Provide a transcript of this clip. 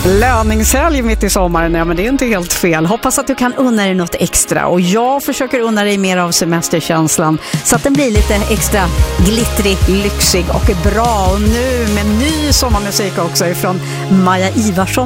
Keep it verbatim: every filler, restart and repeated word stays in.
Löningshelg mitt i sommaren, ja, men det är inte helt fel. Hoppas att du kan unna dig något extra. Och jag försöker unna dig mer av semesterkänslan så att den blir lite extra glittrig, lyxig och bra. Och nu med ny sommarmusik också ifrån Maja Ivarsson.